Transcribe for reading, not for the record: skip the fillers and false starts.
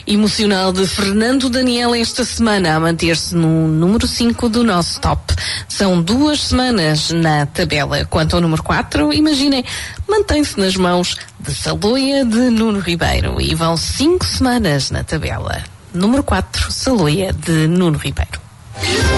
emocional de Fernando Daniel esta semana, a manter-se no número 5 do nosso top. São 2 semanas na tabela. Quanto ao número 4, imaginem, mantém-se nas mãos de Saloia de Nuno Ribeiro e vão 5 semanas na tabela. Número 4, Saloia de Nuno Ribeiro.